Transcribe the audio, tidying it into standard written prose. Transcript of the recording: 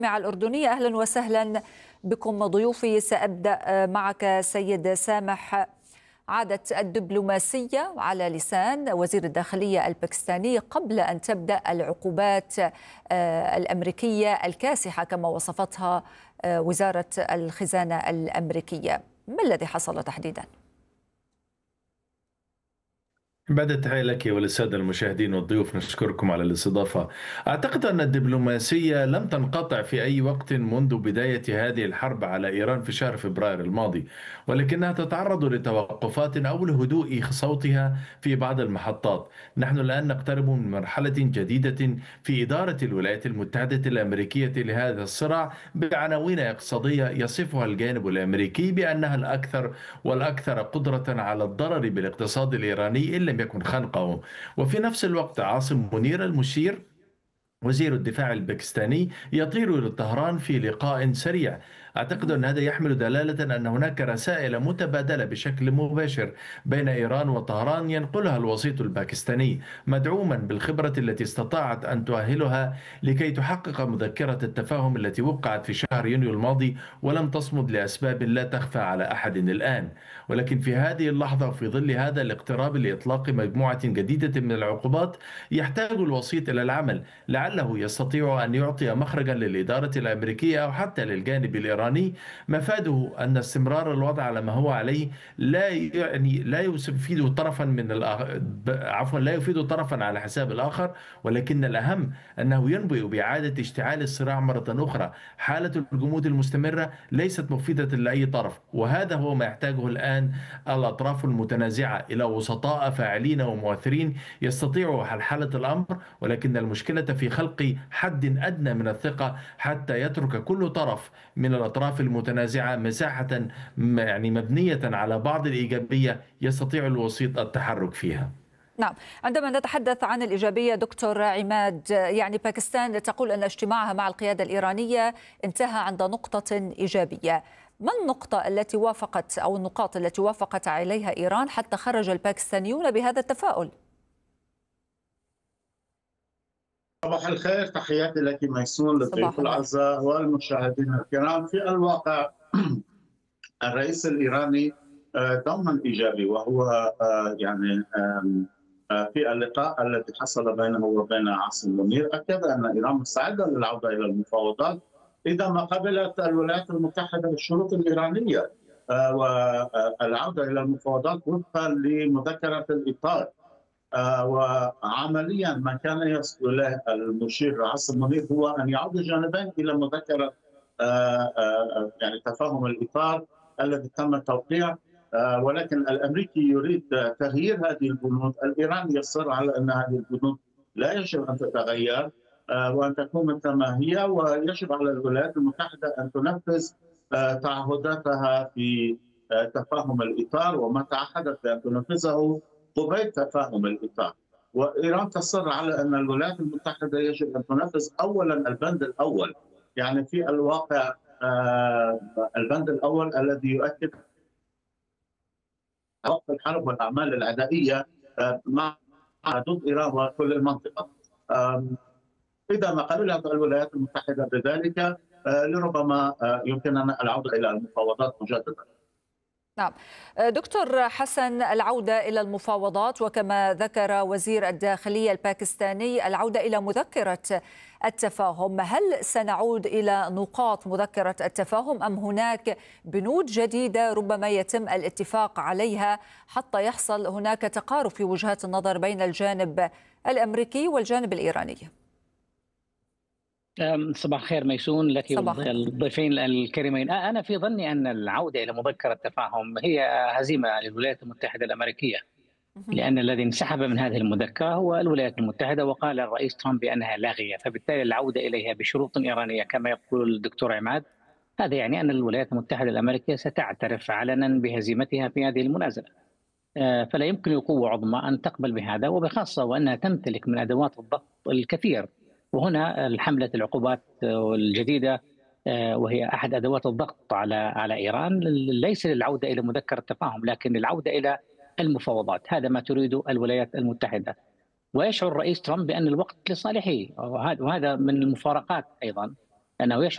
مع الأردنية. أهلا وسهلا بكم ضيوفي. سأبدأ معك سيد سامح. عادت الدبلوماسية على لسان وزير الداخلية الباكستاني قبل أن تبدأ العقوبات الأمريكية الكاسحة كما وصفتها وزارة الخزانة الأمريكية. ما الذي حصل تحديدا؟ بعد التحية لك وللسادة المشاهدين والضيوف، نشكركم على الاستضافة. أعتقد أن الدبلوماسية لم تنقطع في أي وقت منذ بداية هذه الحرب على إيران في شهر فبراير الماضي، ولكنها تتعرض لتوقفات أو لهدوء صوتها في بعض المحطات. نحن الآن نقترب من مرحلة جديدة في إدارة الولايات المتحدة الأمريكية لهذا الصراع بعناوين اقتصادية يصفها الجانب الأمريكي بأنها الأكثر والأكثر قدرة على الضرر بالاقتصاد الإيراني إن لم يكن خنقه. وفي نفس الوقت عاصم منير المشير وزير الدفاع الباكستاني يطير إلى طهران في لقاء سريع. أعتقد أن هذا يحمل دلالة أن هناك رسائل متبادلة بشكل مباشر بين إيران وطهران ينقلها الوسيط الباكستاني، مدعوما بالخبرة التي استطاعت أن تؤهلها لكي تحقق مذكرة التفاهم التي وقعت في شهر يونيو الماضي ولم تصمد لأسباب لا تخفى على أحد الآن. ولكن في هذه اللحظة وفي ظل هذا الاقتراب لإطلاق مجموعة جديدة من العقوبات، يحتاج الوسيط إلى العمل. لعله يستطيع أن يعطي مخرجا للإدارة الأمريكية أو حتى للجانب الإيراني، مفاده أن استمرار الوضع على ما هو عليه لا يفيد طرفا لا يفيد طرفا على حساب الآخر، ولكن الأهم أنه ينبئ بإعادة اشتعال الصراع مرة أخرى. حالة الجمود المستمرة ليست مفيدة لأي طرف، وهذا هو ما يحتاجه الآن الأطراف المتنازعة إلى وسطاء فاعلين ومؤثرين يستطيعوا حلحلة الأمر. ولكن المشكلة في خلق حد أدنى من الثقة حتى يترك كل طرف من الأطراف المتنازعة مساحة مبنية على بعض الإيجابية يستطيع الوسيط التحرك فيها. نعم، عندما نتحدث عن الإيجابية دكتور عماد، يعني باكستان تقول أن اجتماعها مع القيادة الإيرانية انتهى عند نقطة إيجابية. ما النقطة التي وافقت أو النقاط التي وافقت عليها إيران حتى خرج الباكستانيون بهذا التفاؤل؟ صباح الخير، تحياتي لك ميسون، صباح للضيوف النور. الأعزاء والمشاهدين الكرام. في الواقع الرئيس الإيراني دوما إيجابي، وهو في اللقاء الذي حصل بينه وبين عاصم منير أكد أن إيران مستعدة للعودة إلى المفاوضات إذا ما قبلت الولايات المتحدة الشروط الإيرانية، والعودة إلى المفاوضات وفقا لمذكرة الإطار. وعمليا ما كان يصل اليه المشير عاصم منير هو ان يعود الجانبين الى مذكره تفاهم الاطار الذي تم التوقيع. ولكن الامريكي يريد تغيير هذه البنود، الايراني يصر على ان هذه البنود لا يجب ان تتغير وان تكون مثل ما هي، ويجب على الولايات المتحده ان تنفذ تعهداتها في تفاهم الاطار، وما تعهدت بان تنفذه قبيل تفاهم الاطار. وايران تصر على ان الولايات المتحده يجب ان تنفذ اولا البند الاول، يعني في الواقع البند الاول الذي يؤكد وقف الحرب والاعمال العدائيه مع حدود ايران وكل المنطقه. اذا ما قبلت الولايات المتحده بذلك لربما يمكننا العوده الى المفاوضات مجددا. نعم دكتور حسن، العودة إلى المفاوضات وكما ذكر وزير الداخلية الباكستاني العودة إلى مذكرة التفاهم، هل سنعود إلى نقاط مذكرة التفاهم أم هناك بنود جديدة ربما يتم الاتفاق عليها حتى يحصل هناك تقارب في وجهات النظر بين الجانب الأمريكي والجانب الإيراني؟ صباح الخير ميسون لك صباح النور. والضيفين الكريمين. أنا في ظني أن العودة إلى مذكرة التفاهم هي هزيمة للولايات المتحدة الأمريكية، لأن الذي انسحب من هذه المذكرة هو الولايات المتحدة، وقال الرئيس ترامب بأنها لاغية، فبالتالي العودة إليها بشروط إيرانية كما يقول الدكتور عماد، هذا يعني أن الولايات المتحدة الأمريكية ستعترف علنا بهزيمتها في هذه المنازلة. فلا يمكن لقوة عظمى أن تقبل بهذا، وبخاصة وأنها تمتلك من أدوات الضغط الكثير. وهنا الحملة العقوبات الجديدة وهي أحد أدوات الضغط على إيران، ليس للعودة إلى مذكرة التفاهم لكن للعودة إلى المفاوضات. هذا ما تريده الولايات المتحدة، ويشعر الرئيس ترامب بأن الوقت لصالحه، وهذا من المفارقات أيضا أنه يشعر